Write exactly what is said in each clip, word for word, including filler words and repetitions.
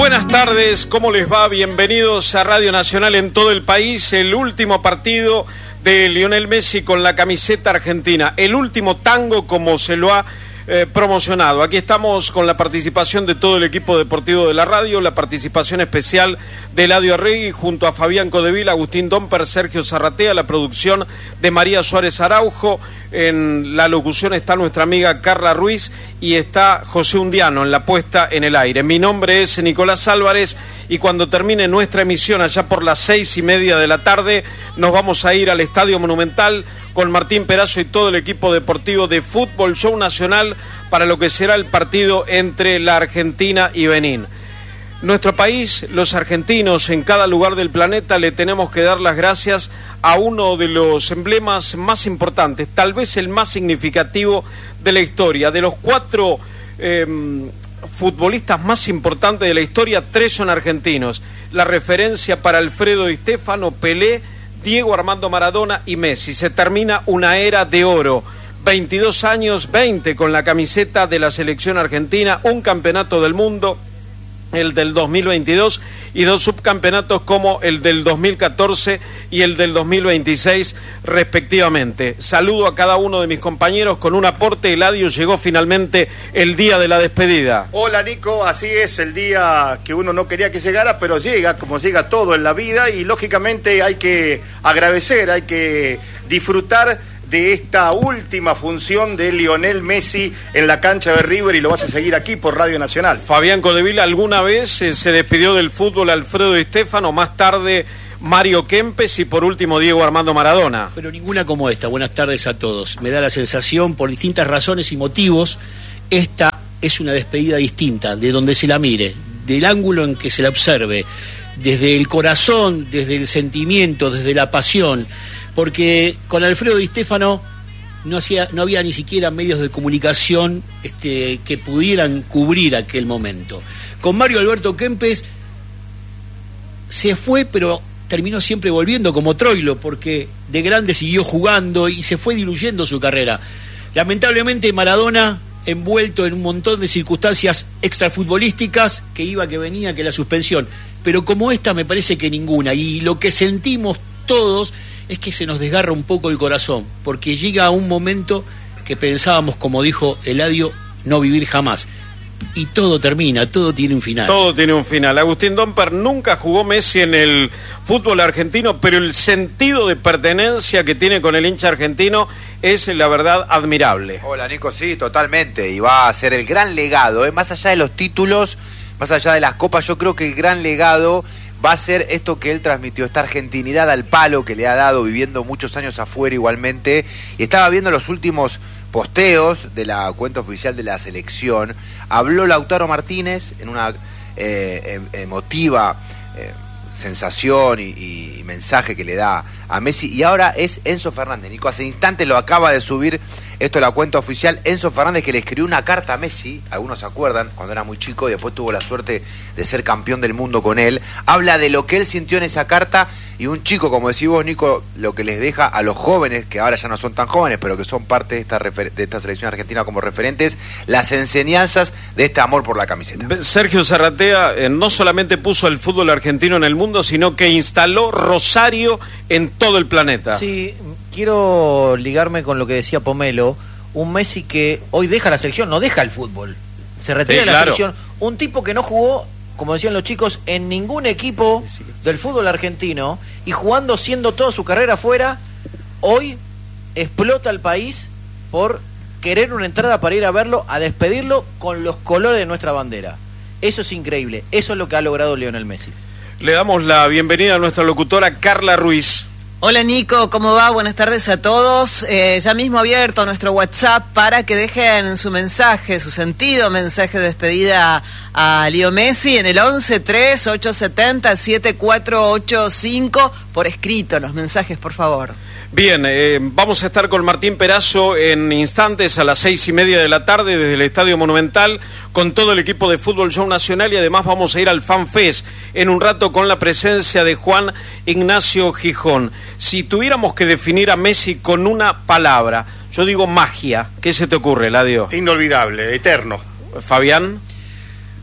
Buenas tardes, ¿cómo les va? Bienvenidos a Radio Nacional en todo el país. El último partido de Lionel Messi con la camiseta argentina, el último tango como se lo ha eh, promocionado. Aquí estamos con la participación de todo el equipo deportivo de la radio, la participación especial de Eladio Arregui junto a Fabián Codevila, Agustín Domper, Sergio Zarratea, la producción de María Suárez Araujo. En la locución está nuestra amiga Carla Ruiz y está José Undiano en la puesta en el aire. Mi nombre es Nicolás Álvarez y cuando termine nuestra emisión allá por las seis y media de la tarde nos vamos a ir al Estadio Monumental con Martín Perazo y todo el equipo deportivo de Fútbol Show Nacional para lo que será el partido entre la Argentina y Benín. Nuestro país, los argentinos en cada lugar del planeta, le tenemos que dar las gracias a uno de los emblemas más importantes, tal vez el más significativo de la historia. De los cuatro eh, futbolistas más importantes de la historia, tres son argentinos. La referencia para Alfredo Di Stéfano, Pelé, Diego Armando Maradona y Messi. Se termina una era de oro. veintidós años, veinte con la camiseta de la selección argentina, un campeonato del mundo, el del dos mil veintidós, y dos subcampeonatos como el del dos mil catorce y el del dos mil veintiséis respectivamente. Saludo a cada uno de mis compañeros con un aporte. Eladio, llegó finalmente el día de la despedida. Hola Nico, así es, el día que uno no quería que llegara, pero llega, como llega todo en la vida, y lógicamente hay que agradecer, hay que disfrutar de esta última función de Lionel Messi en la cancha de River, y lo vas a seguir aquí por Radio Nacional. Fabián Codevila, ¿alguna vez eh, se despidió del fútbol Alfredo Di Stéfano, más tarde Mario Kempes y por último Diego Armando Maradona? Pero ninguna como esta. Buenas tardes a todos. Me da la sensación, por distintas razones y motivos, esta es una despedida distinta, de donde se la mire, del ángulo en que se la observe, desde el corazón, desde el sentimiento, desde la pasión. Porque con Alfredo Di Stéfano no, hacía, no había ni siquiera medios de comunicación este, que pudieran cubrir aquel momento. Con Mario Alberto Kempes se fue, pero terminó siempre volviendo como Troilo, porque de grande siguió jugando y se fue diluyendo su carrera. Lamentablemente Maradona, envuelto en un montón de circunstancias extrafutbolísticas, que iba, que venía, que la suspensión. Pero como esta me parece que ninguna. Y lo que sentimos todos es que se nos desgarra un poco el corazón, porque llega un momento que pensábamos, como dijo Eladio, no vivir jamás. Y todo termina, todo tiene un final. Todo tiene un final. Agustín Domper, nunca jugó Messi en el fútbol argentino, pero el sentido de pertenencia que tiene con el hincha argentino es, la verdad, admirable. Hola Nico, sí, totalmente, y va a ser el gran legado, ¿eh? Más allá de los títulos, más allá de las copas, yo creo que el gran legado va a ser esto que él transmitió, esta argentinidad al palo que le ha dado, viviendo muchos años afuera igualmente. Y estaba viendo los últimos posteos de la cuenta oficial de la selección. Habló Lautaro Martínez en una eh, emotiva eh, sensación y, y, y mensaje que le da a Messi. Y ahora es Enzo Fernández. Nico, hace instantes lo acaba de subir esto es la cuenta oficial. Enzo Fernández, que le escribió una carta a Messi, algunos se acuerdan, cuando era muy chico y después tuvo la suerte de ser campeón del mundo con él. Habla de lo que él sintió en esa carta, y un chico, como decís vos, Nico, lo que les deja a los jóvenes, que ahora ya no son tan jóvenes, pero que son parte de esta, refer- de esta selección argentina como referentes, las enseñanzas de este amor por la camiseta. Sergio Zarratea eh, no solamente puso el fútbol argentino en el mundo, sino que instaló Rosario en todo el planeta. Sí, quiero ligarme con lo que decía Pomelo, un Messi que hoy deja la selección, no deja el fútbol, se retira sí, de la claro. selección, un tipo que no jugó, como decían los chicos, en ningún equipo del fútbol argentino, y jugando, siendo toda su carrera afuera, hoy explota el país por querer una entrada para ir a verlo, a despedirlo con los colores de nuestra bandera. Eso es increíble, eso es lo que ha logrado Lionel Messi. Le damos la bienvenida a nuestra locutora Carla Ruiz. Hola Nico, ¿cómo va? Buenas tardes a todos. Eh, ya mismo abierto nuestro WhatsApp para que dejen su mensaje, su sentido mensaje de despedida a Leo Messi en el once tres ocho siete cero siete cuatro ocho cinco, por escrito los mensajes, por favor. Bien, eh, vamos a estar con Martín Perazo en instantes a las seis y media de la tarde desde el Estadio Monumental con todo el equipo de Fútbol Show Nacional, y además vamos a ir al Fan Fest en un rato con la presencia de Juan Ignacio Gijón. Si tuviéramos que definir a Messi con una palabra, yo digo magia. ¿Qué se te ocurre, Eladio? Inolvidable, eterno. Fabián.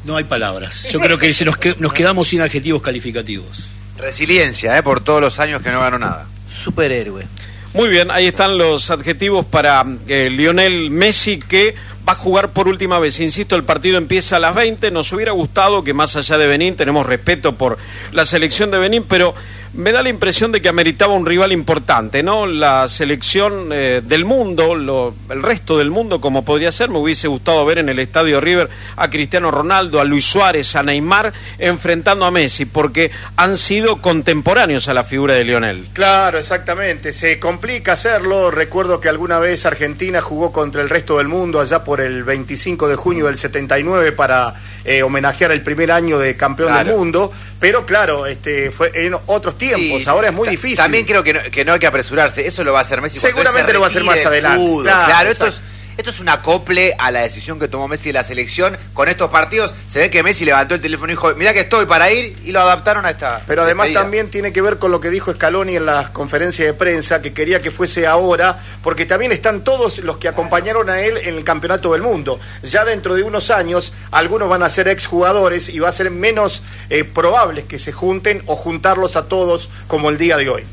No hay palabras. Yo creo que se nos, que, nos quedamos sin adjetivos calificativos. Resiliencia, ¿eh? Por todos los años que no ganó nada. Superhéroe. Muy bien, ahí están los adjetivos para eh, Lionel Messi, que va a jugar por última vez. Insisto, el partido empieza a las veinte. Nos hubiera gustado que más allá de Benín, tenemos respeto por la selección de Benín, pero me da la impresión de que ameritaba un rival importante, ¿no? La selección eh, del mundo, lo, el resto del mundo, como podría ser. Me hubiese gustado ver en el Estadio River a Cristiano Ronaldo, a Luis Suárez, a Neymar, enfrentando a Messi, porque han sido contemporáneos a la figura de Lionel. Claro, exactamente. Se complica hacerlo. Recuerdo que alguna vez Argentina jugó contra el resto del mundo allá por el veinticinco de junio del setenta y nueve para eh, homenajear el primer año de campeón claro. del mundo. Pero claro, este fue en otros tiempos, sí, ahora es muy difícil. También creo que no, que no hay que apresurarse, eso lo va a hacer Messi. Seguramente lo va a hacer más adelante. Fútbol. Claro, claro esto es, esto es un acople a la decisión que tomó Messi de la selección. Con estos partidos se ve que Messi levantó el teléfono y dijo, mirá que estoy para ir, y lo adaptaron a esta. Pero además despedida. También tiene que ver con lo que dijo Scaloni en las conferencias de prensa, que quería que fuese ahora, porque también están todos los que acompañaron a él en el campeonato del mundo. Ya dentro de unos años, algunos van a ser exjugadores y va a ser menos eh, probable que se junten o juntarlos a todos como el día de hoy.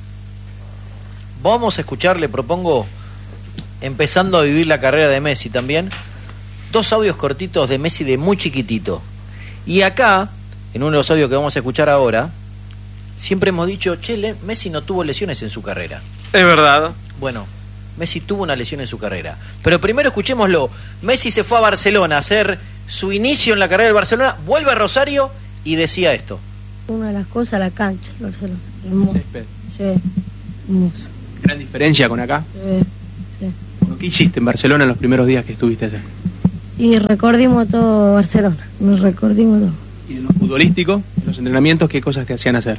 Vamos a escuchar, le propongo, empezando a vivir la carrera de Messi también, dos audios cortitos de Messi de muy chiquitito. Y acá, en uno de los audios que vamos a escuchar ahora, siempre hemos dicho, che, Messi no tuvo lesiones en su carrera. Es verdad. Bueno, Messi tuvo una lesión en su carrera. Pero primero escuchémoslo. Messi se fue a Barcelona a hacer su inicio en la carrera del Barcelona, vuelve a Rosario y decía esto. Una de las cosas, la cancha, el Barcelona. Hermoso. Césped. Sí, hermoso. ¿Gran diferencia con acá? Sí, sí. ¿Qué hiciste en Barcelona en los primeros días que estuviste allá? Y recordimos todo Barcelona, nos recordimos todo. ¿Y en lo futbolístico, en los entrenamientos, qué cosas te hacían hacer?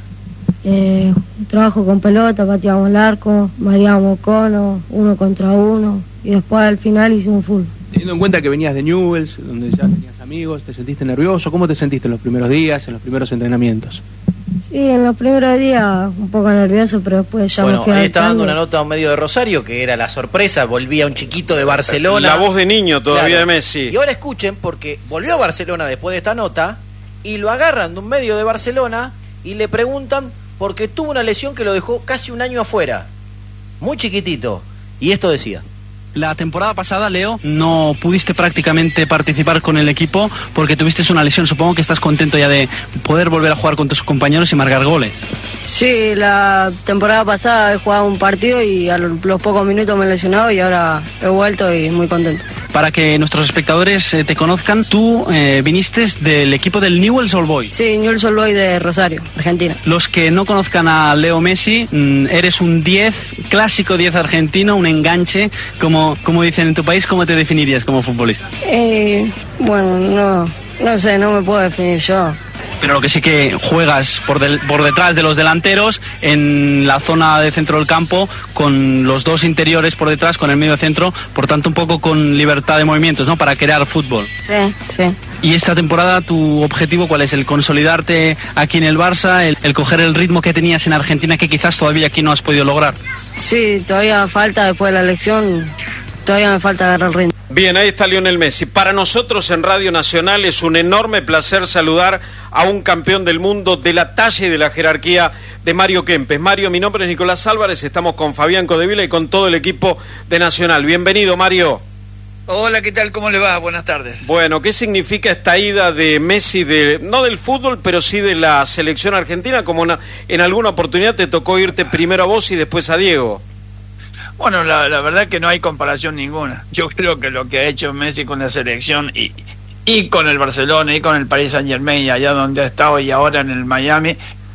Eh, trabajo con pelota, pateábamos el arco, mareábamos cono, uno contra uno, y después al final hicimos fútbol. Teniendo en cuenta que venías de Newell's, donde ya tenías amigos, ¿te sentiste nervioso? ¿Cómo te sentiste en los primeros días, en los primeros entrenamientos? Sí, en los primeros días un poco nervioso, pero después ya bueno, me fui ahí está dando adaptando. una nota a un medio de Rosario, que era la sorpresa, volvía un chiquito de Barcelona. La voz de niño todavía Claro. de Messi. Y ahora escuchen, porque volvió a Barcelona después de esta nota, y lo agarran de un medio de Barcelona y le preguntan porque tuvo una lesión que lo dejó casi un año afuera, muy chiquitito, y esto decía. La temporada pasada, Leo, no pudiste prácticamente participar con el equipo porque tuviste una lesión. Supongo que estás contento ya de poder volver a jugar con tus compañeros y marcar goles. Sí, la temporada pasada he jugado un partido y a los pocos minutos me he lesionado y ahora he vuelto y muy contento. Para que nuestros espectadores eh, te conozcan, tú eh, viniste del equipo del Newell's Old Boys. Sí, Newell's Old Boys de Rosario, Argentina. Los que no conozcan a Leo Messi, mmm, eres un diez, clásico diez argentino, un enganche, como, como dicen en tu país. ¿Cómo te definirías como futbolista? Eh, bueno, no, no sé, no me puedo definir yo. Pero lo que sí que juegas por, del, por detrás de los delanteros, en la zona de centro del campo, con los dos interiores por detrás, con el medio centro, por tanto un poco con libertad de movimientos, ¿no? Para crear fútbol. Sí, sí. ¿Y esta temporada tu objetivo cuál es? ¿El consolidarte aquí en el Barça? ¿El, el coger el ritmo que tenías en Argentina que quizás todavía aquí no has podido lograr? Sí, todavía falta después de la elección, todavía me falta agarrar el ritmo. Bien, ahí está Lionel Messi. Para nosotros en Radio Nacional es un enorme placer saludar a un campeón del mundo de la talla y de la jerarquía de Mario Kempes. Mario, mi nombre es Nicolás Álvarez, estamos con Fabián Codevila y con todo el equipo de Nacional. Bienvenido, Mario. Hola, ¿qué tal? ¿Cómo le va? Buenas tardes. Bueno, ¿qué significa esta ida de Messi, de no del fútbol, pero sí de la selección argentina? Como una, en alguna oportunidad te tocó irte primero a vos y después a Diego. Bueno, la, la verdad que no hay comparación ninguna. Yo creo que lo que ha hecho Messi con la selección y, y con el Barcelona y con el Paris Saint-Germain, allá donde ha estado y ahora en el Miami,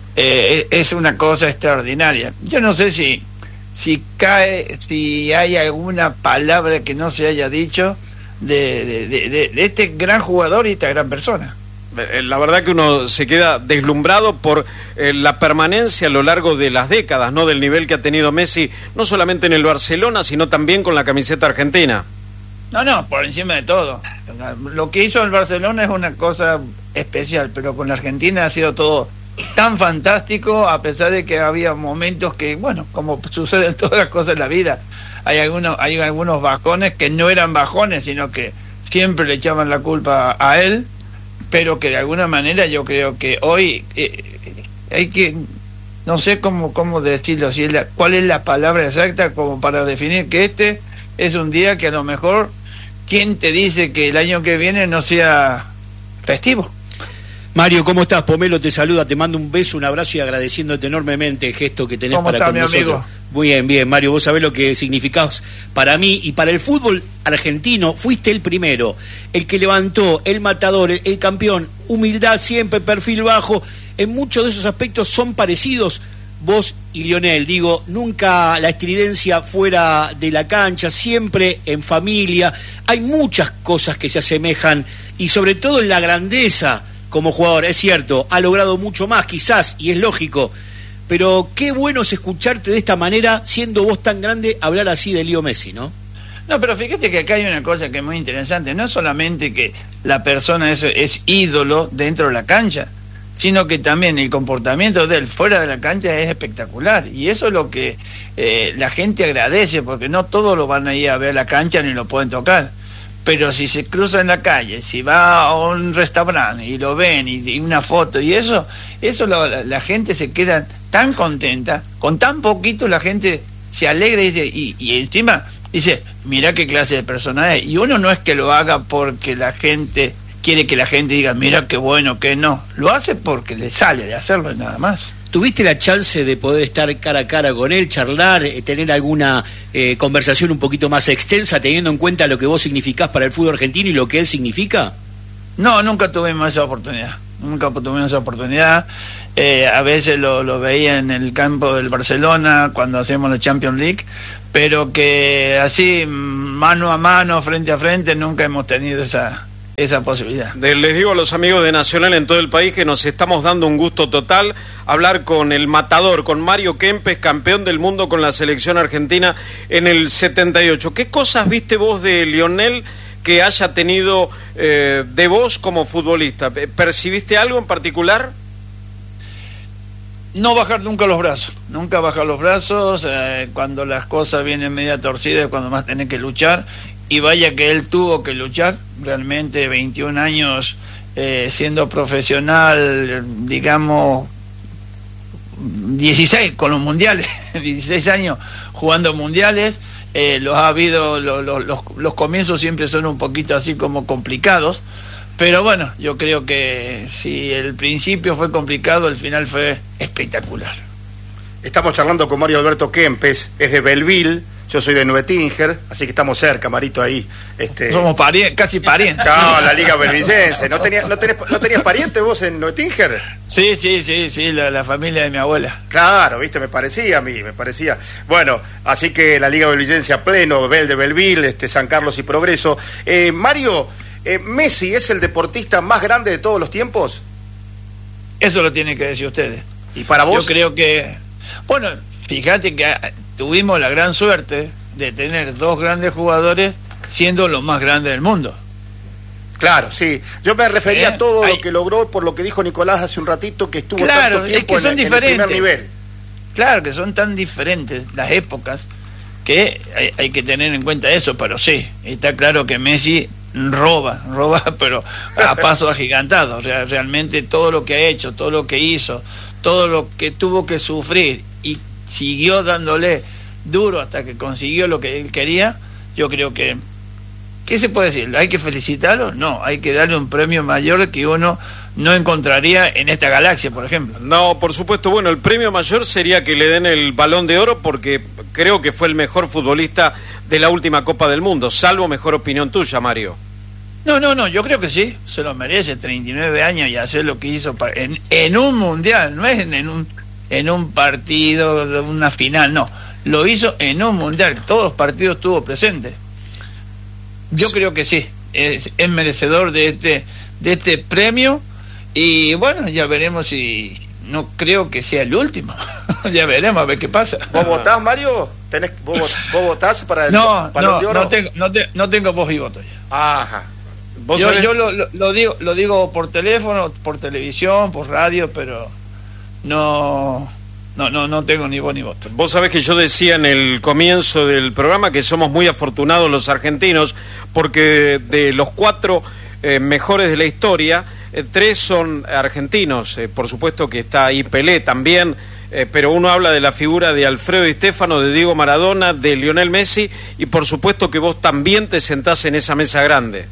eh, es una cosa extraordinaria. Yo no sé si, si cae, si hay alguna palabra que no se haya dicho de, de, de, de, de este gran jugador y esta gran persona. La verdad que uno se queda deslumbrado por eh, la permanencia a lo largo de las décadas, ¿no? Del nivel que ha tenido Messi, no solamente en el Barcelona, sino también con la camiseta argentina. No, no, por encima de todo. Lo que hizo el Barcelona es una cosa especial, pero con la Argentina ha sido todo tan fantástico, a pesar de que había momentos que, bueno, como sucede en todas las cosas en la vida, hay algunos, hay algunos bajones que no eran bajones, sino que siempre le echaban la culpa a él. pero que de alguna manera yo creo que hoy eh, hay que, no sé cómo, cómo decirlo, si es la, cuál es la palabra exacta como para definir que este es un día que a lo mejor, ¿quién te dice que el año que viene no sea festivo? Mario, ¿cómo estás? Pomelo te saluda, te mando un beso, un abrazo y agradeciéndote enormemente el gesto que tenés para está, con mi nosotros. amigo? Muy bien, bien, Mario, vos sabés lo que significás para mí y para el fútbol argentino. Fuiste el primero, el que levantó, el matador, el, el campeón, humildad siempre, perfil bajo. En muchos de esos aspectos son parecidos vos y Lionel. Digo, nunca la estridencia fuera de la cancha, siempre en familia. Hay muchas cosas que se asemejan y sobre todo en la grandeza como jugador. Es cierto, ha logrado mucho más quizás y es lógico, pero qué bueno es escucharte de esta manera, siendo vos tan grande, hablar así de Leo Messi, ¿no? No, pero fíjate que acá hay una cosa que es muy interesante, no es solamente que la persona es, es ídolo dentro de la cancha, sino que también el comportamiento de él fuera de la cancha es espectacular, y eso es lo que eh, la gente agradece, porque no todos lo van a ir a ver a la cancha ni lo pueden tocar. Pero si se cruza en la calle, si va a un restaurante y lo ven y, y una foto y eso, eso lo, la, la gente se queda tan contenta, con tan poquito la gente se alegra y dice, y, y encima dice, mira qué clase de persona es. Y uno no es que lo haga porque la gente quiere que la gente diga, mira qué bueno, que no, lo hace porque le sale de hacerlo y nada más. ¿Tuviste la chance de poder estar cara a cara con él, charlar, eh, tener alguna eh, conversación un poquito más extensa, teniendo en cuenta lo que vos significás para el fútbol argentino y lo que él significa? No, nunca tuvimos esa oportunidad, nunca tuvimos esa oportunidad. Eh, a veces lo, lo veía en el campo del Barcelona cuando hacemos la Champions League, pero que así, mano a mano, frente a frente, nunca hemos tenido esa... esa posibilidad. Les digo a los amigos de Nacional en todo el país que nos estamos dando un gusto total hablar con el matador, con Mario Kempes, campeón del mundo con la selección argentina en el setenta y ocho. ¿Qué cosas viste vos de Lionel que haya tenido eh, de vos como futbolista? ¿Percibiste algo en particular? No bajar nunca los brazos, nunca bajar los brazos, eh, cuando las cosas vienen media torcidas, cuando más tenés que luchar. Y vaya que él tuvo que luchar, realmente veintiún años eh, siendo profesional, digamos, dieciséis con los mundiales, dieciséis años jugando mundiales, eh, los ha habido, lo, lo, los, los comienzos siempre son un poquito así como complicados, pero bueno, yo creo que si el principio fue complicado, el final fue espectacular. Estamos charlando con Mario Alberto Kempes, es de Belleville. Yo soy de Nuetinger, así que estamos cerca, Marito, ahí. Este... Somos pari casi parientes. No, la Liga Belvillense. ¿No tenías, no, tenés, ¿No tenías parientes vos en Nuetinger? Sí, sí, sí, sí, la, la familia de mi abuela. Claro, viste, me parecía a mí, me parecía. Bueno, así que la Liga Belvillense a pleno, Bel de Belleville, este, San Carlos y Progreso. Eh, Mario, eh, ¿Messi es el deportista más grande de todos los tiempos? Eso lo tienen que decir ustedes. ¿Y para vos? Yo creo que... Bueno, fíjate que tuvimos la gran suerte de tener dos grandes jugadores siendo los más grandes del mundo. Claro, sí. Yo me refería ¿Eh? a todo Hay... lo que logró, por lo que dijo Nicolás hace un ratito, que estuvo claro, tanto tiempo es que son en, en el primer diferentes. nivel. Claro, que son tan diferentes las épocas que hay, hay que tener en cuenta eso, pero sí, está claro que Messi roba, roba, pero a paso agigantado. O sea, realmente todo lo que ha hecho, todo lo que hizo, todo lo que tuvo que sufrir y siguió dándole duro hasta que consiguió lo que él quería, yo creo que... ¿Qué se puede decir? ¿Hay que felicitarlo? No, hay que darle un premio mayor que uno no encontraría en esta galaxia, por ejemplo. No, por supuesto. Bueno, el premio mayor sería que le den el Balón de Oro, porque creo que fue el mejor futbolista de la última Copa del Mundo, salvo mejor opinión tuya, Mario. No, no, no, yo creo que sí, se lo merece, treinta y nueve años y hacer lo que hizo para, en, en un mundial, no es en, en, un, en un partido, de una final, no, lo hizo en un mundial, todos los partidos estuvo presente. Yo creo que sí, es, es merecedor de este, de este premio y bueno, ya veremos si, no creo que sea el último, ya veremos a ver qué pasa. ¿Vos votás, Mario? ¿Tenés, vos, ¿Vos votás para el no, Balón no, de Oro? No tengo, no, te, no tengo voz y voto ya. Ajá. ¿Vos yo sabés? yo lo, lo, lo digo lo digo por teléfono, por televisión, por radio, pero no... No, no, no tengo ni voz ni voto. Vos sabés que yo decía en el comienzo del programa que somos muy afortunados los argentinos porque de los cuatro eh, mejores de la historia, eh, tres son argentinos, eh, por supuesto que está ahí Pelé también, eh, pero uno habla de la figura de Alfredo Di Stéfano, de Diego Maradona, de Lionel Messi, y por supuesto que vos también te sentás en esa mesa grande.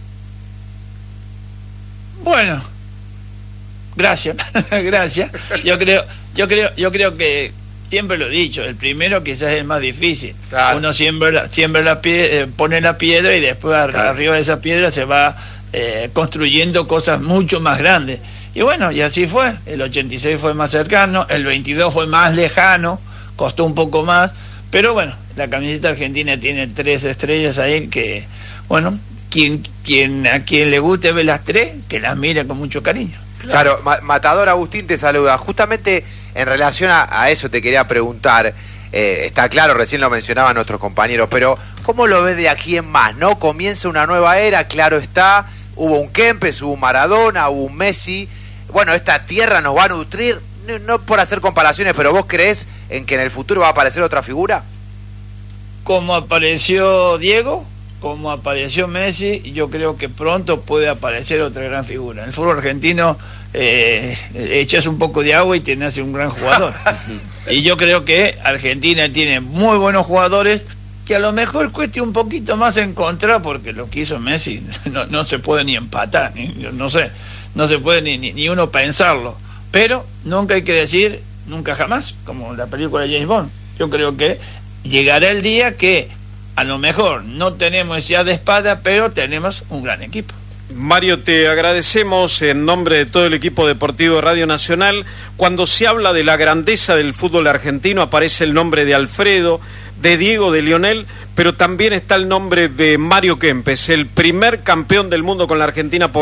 Bueno, gracias, gracias. Yo creo, yo creo, yo creo que siempre lo he dicho, el primero quizás es el más difícil. Claro. Uno siembra la, siembra la pie, eh, pone la piedra y después claro. arriba de esa piedra se va eh, construyendo cosas mucho más grandes. Y bueno, y así fue. El ochenta y seis fue más cercano, el veintidós fue más lejano, costó un poco más, pero bueno, la camiseta argentina tiene tres estrellas ahí que, bueno, quien, quien a quien le guste ver las tres, que las mire con mucho cariño. Claro, Ma- Matador Agustín te saluda. Justamente en relación a, a eso te quería preguntar, eh, está claro, recién lo mencionaban nuestros compañeros, pero ¿cómo lo ves de aquí en más? ¿No? Comienza una nueva era, claro está, hubo un Kempes, hubo un Maradona, hubo un Messi, bueno, esta tierra nos va a nutrir, no, no por hacer comparaciones, pero ¿vos creés en que en el futuro va a aparecer otra figura? Como apareció Diego, como apareció Messi, yo creo que pronto puede aparecer otra gran figura. En el fútbol argentino eh, echas un poco de agua y te nace un gran jugador. Y yo creo que Argentina tiene muy buenos jugadores que a lo mejor cueste un poquito más encontrar, porque lo que hizo Messi no, no se puede ni empatar, ni, no sé, no se puede ni, ni, ni uno pensarlo. Pero nunca hay que decir nunca jamás, como la película de James Bond. Yo creo que llegará el día que a lo mejor no tenemos ya de espada, pero tenemos un gran equipo. Mario, te agradecemos en nombre de todo el equipo deportivo de Radio Nacional. Cuando se habla de la grandeza del fútbol argentino aparece el nombre de Alfredo, de Diego, de Lionel, pero también está el nombre de Mario Kempes, el primer campeón del mundo con la Argentina por